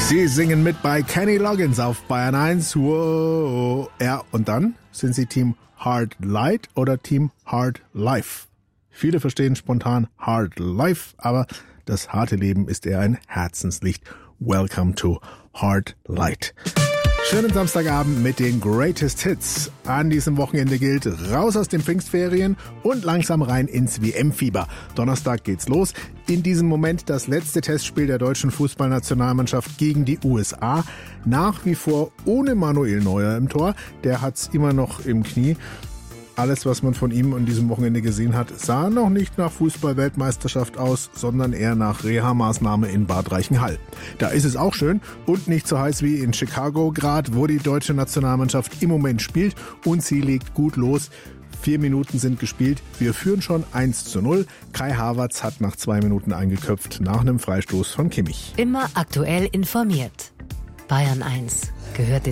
Sie singen mit bei Kenny Loggins auf Bayern 1. Wow. Ja, und dann sind Sie Team Hard Light oder Team Hard Life? Viele verstehen spontan Hard Life, aber das harte Leben ist eher ein Herzenslicht. Welcome to Hard Light. Schönen Samstagabend mit den Greatest Hits. An diesem Wochenende gilt raus aus den Pfingstferien und langsam rein ins WM-Fieber. Donnerstag geht's los. In diesem Moment das letzte Testspiel der deutschen Fußballnationalmannschaft gegen die USA. Nach wie vor ohne Manuel Neuer im Tor. Der hat's immer noch im Knie. Alles, was man von ihm an diesem Wochenende gesehen hat, sah noch nicht nach Fußball-Weltmeisterschaft aus, sondern eher nach Reha-Maßnahme in Bad Reichenhall. Da ist es auch schön und nicht so heiß wie in Chicago, gerade wo die deutsche Nationalmannschaft im Moment spielt, und sie legt gut los. 4 Minuten sind gespielt. Wir führen schon 1:0. Kai Havertz hat nach 2 Minuten eingeköpft nach einem Freistoß von Kimmich. Immer aktuell informiert. Bayern 1 gehört